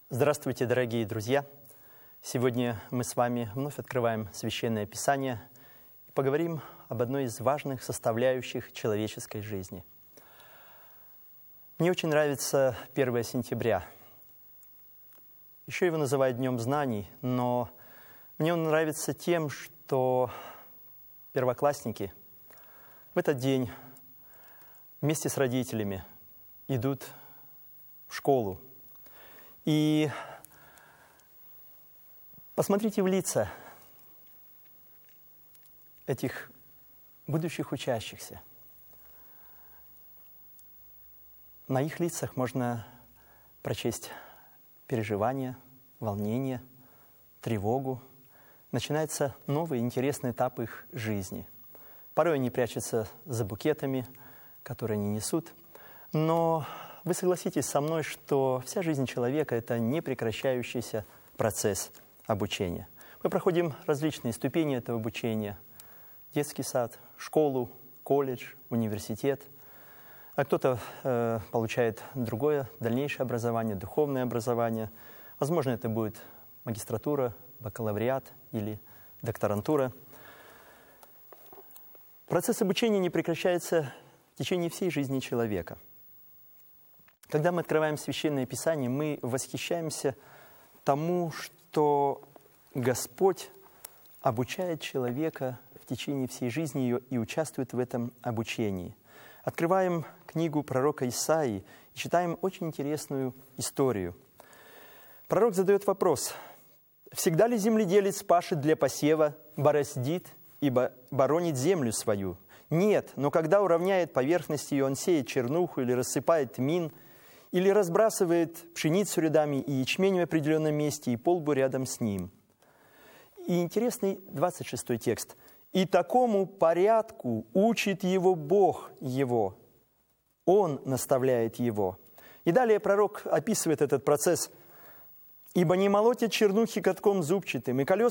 Здравствуйте, дорогие друзья! Сегодня мы с вами вновь открываем Священное Писание и поговорим об одной из важных составляющих человеческой жизни. Мне очень нравится 1 сентября. Еще его называют Днем знаний, но мне он нравится тем, что первоклассники в этот день вместе с родителями идут в школу. И посмотрите в лица этих будущих учащихся. На их лицах можно прочесть переживания, волнение, тревогу. Начинается новый интересный этап их жизни. Порой они прячутся за букетами, которые они несут, но вы согласитесь со мной, что вся жизнь человека – это непрекращающийся процесс обучения. Мы проходим различные ступени этого обучения. Детский сад, школу, колледж, университет. А кто-то получает другое, дальнейшее образование, духовное образование. Возможно, это будет магистратура, бакалавриат или докторантура. Процесс обучения не прекращается в течение всей жизни человека. Когда мы открываем Священное Писание, мы восхищаемся тому, что Господь обучает человека в течение всей жизни ее и участвует в этом обучении. Открываем книгу пророка Исаии и читаем очень интересную историю. Пророк задает вопрос: «Всегда ли земледелец пашет для посева, бороздит и боронит землю свою? Нет, но когда уравняет поверхность ее, он сеет чернуху или рассыпает тмин, или разбрасывает пшеницу рядами и ячмень в определенном месте, и полбу рядом с ним». И интересный 26 текст. «И такому порядку учит его Бог его, Он наставляет его». И далее пророк описывает этот процесс. «Ибо не молотят чернухи катком зубчатым, и колеса